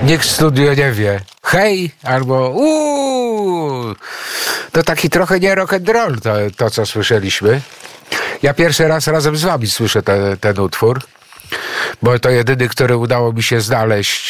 nikt w studio nie wie. Hej, albo to taki trochę nie rock and roll to co słyszeliśmy. Ja pierwszy raz razem z wami słyszę ten utwór, bo to jedyny, który udało mi się znaleźć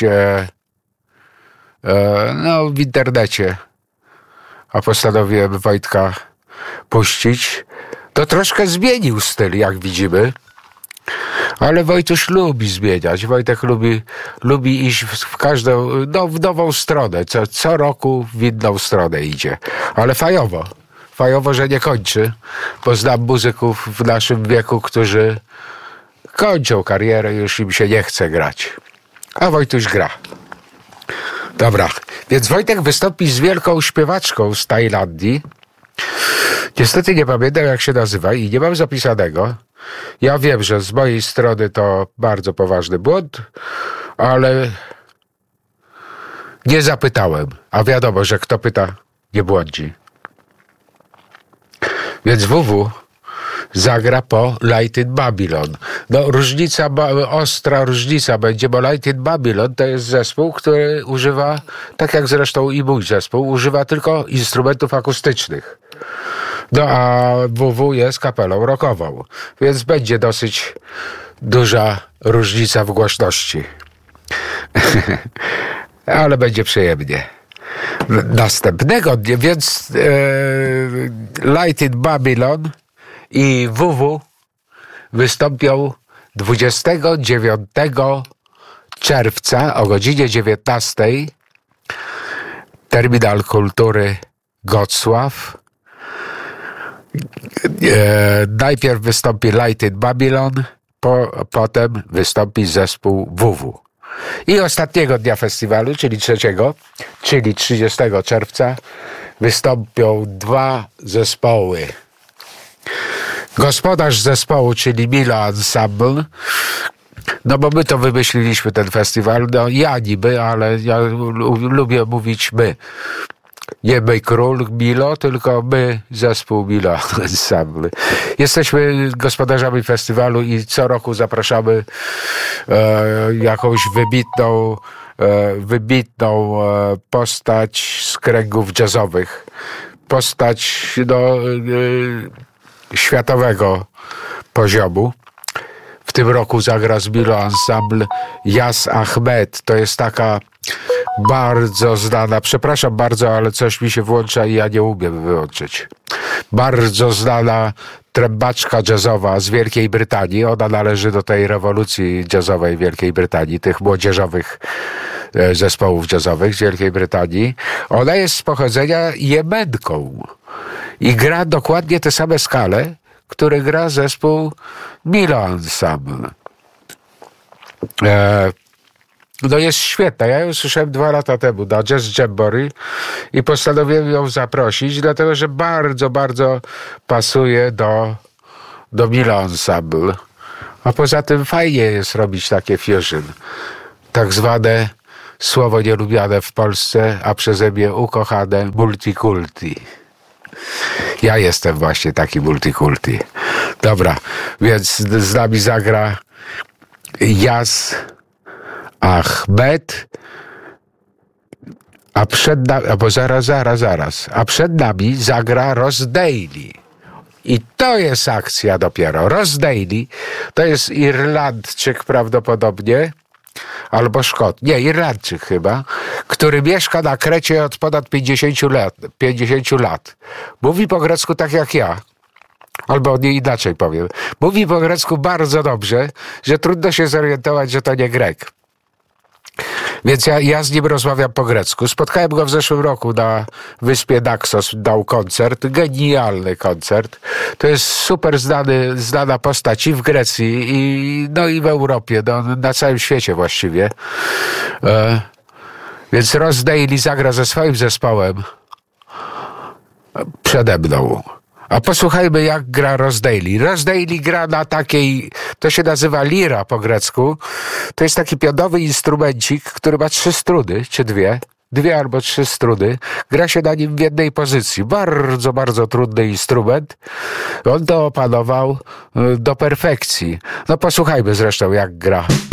w internecie. A postanowiłem Wojtka puścić. To troszkę zmienił styl, jak widzimy. Ale Wojtuś lubi zmieniać. Wojtek lubi iść w każdą, w nową stronę. Co roku w inną stronę idzie. Ale fajowo. Fajowo, że nie kończy. Bo znam muzyków w naszym wieku, którzy kończą karierę, już im się nie chce grać. A Wojtuś gra. Dobra, więc Wojtek wystąpi z wielką śpiewaczką z Tajlandii. Niestety nie pamiętam, jak się nazywa i nie mam zapisanego. Ja wiem, że z mojej strony to bardzo poważny błąd, ale nie zapytałem. A wiadomo, że kto pyta, nie błądzi. Więc WW zagra po Light in Babylon. Ostra różnica będzie, bo Light in Babylon to jest zespół, który używa, tak jak zresztą i mój zespół, używa tylko instrumentów akustycznych. A WW jest kapelą rockową, więc będzie dosyć duża różnica w głośności. Ale będzie przyjemnie. Następnego dnia, więc Light in Babylon i WW wystąpią 29 czerwca o godzinie 19. Terminal Kultury Gocław. Najpierw wystąpi Light in Babylon, potem wystąpi zespół WW. I ostatniego dnia festiwalu, czyli 30 czerwca, wystąpią dwa zespoły. Gospodarz zespołu, czyli Milo Ensemble, bo my to wymyśliliśmy ten festiwal, ja niby, ale ja lubię mówić my. Nie my król Milo, tylko my zespół Milo Ensemble. Jesteśmy gospodarzami festiwalu i co roku zapraszamy jakąś wybitną postać z kręgów jazzowych. Postać światowego poziomu. W tym roku zagra z Milo Ensemble Yas Ahmed. To jest taka bardzo znana, przepraszam bardzo, ale coś mi się włącza i ja nie umiem wyłączyć. Bardzo znana trębaczka jazzowa z Wielkiej Brytanii. Ona należy do tej rewolucji jazzowej Wielkiej Brytanii, tych młodzieżowych zespołów jazzowych z Wielkiej Brytanii. Ona jest z pochodzenia Jemenką i gra dokładnie te same skale, które gra zespół Milo Ensemble. Jest świetna. Ja ją słyszałem 2 lata temu na Jazz Jamboree i postanowiłem ją zaprosić, dlatego że bardzo, bardzo pasuje do Milo Ensemble. A poza tym fajnie jest robić takie fusion. Tak zwane słowo nielubiane w Polsce, a przeze mnie ukochane multikulti. Ja jestem właśnie taki multikulti. Dobra, więc z nami zagra Yas Ahmed, a przed nami zagra Ross Daly. I to jest akcja dopiero. Ross Daly to jest Irlandczyk prawdopodobnie, albo Szkot, nie, Irlandczyk chyba, który mieszka na Krecie od ponad 50 lat. Mówi po grecku tak jak ja. Albo nie inaczej powiem. Mówi po grecku bardzo dobrze, że trudno się zorientować, że to nie Grek. Więc ja z nim rozmawiam po grecku. Spotkałem go w zeszłym roku na wyspie Naxos, dał koncert, genialny koncert. To jest super znana postać i w Grecji, i w Europie, na całym świecie właściwie. Więc Ross Daly zagra ze swoim zespołem przede mną. A posłuchajmy, jak gra Ross Daly. Ross Daly gra na takiej, to się nazywa lira po grecku. To jest taki pionowy instrumencik, który ma 3 struny, czy 2 albo 3 struny. Gra się na nim w jednej pozycji. Bardzo, bardzo trudny instrument. On to opanował do perfekcji. Posłuchajmy zresztą, jak gra.